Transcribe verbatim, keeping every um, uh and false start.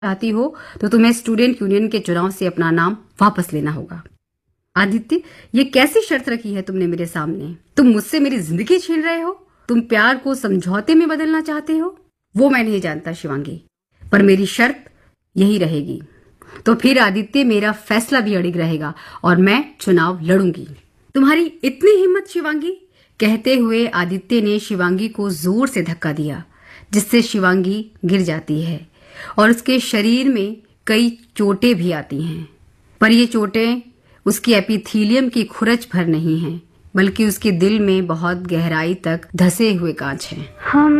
चाहती हो तो तुम्हें स्टूडेंट यूनियन के चुनाव से अपना नाम वापस लेना होगा। आदित्य, ये कैसी शर्त रखी है तुमने मेरे सामने? तुम मुझसे मेरी जिंदगी छीन रहे हो? तुम प्यार को समझौते में बदलना चाहते हो? वो मैं नहीं जानता शिवांगी, पर मेरी शर्त यही रहेगी। तो फिर आदित्य, मेरा फैसला भी अड़िग रहेगा और मैं चुनाव लड़ूंगी। तुम्हारी इतनी हिम्मत शिवांगी? कहते हुए आदित्य ने शिवांगी को जोर से धक्का दिया, जिससे शिवांगी गिर जाती है और उसके शरीर में कई चोटें भी आती हैं। पर ये चोटें उसकी एपिथीलियम की खुरच भर नहीं हैं, बल्कि उसके दिल में बहुत गहराई तक धसे हुए कांच हैं। हम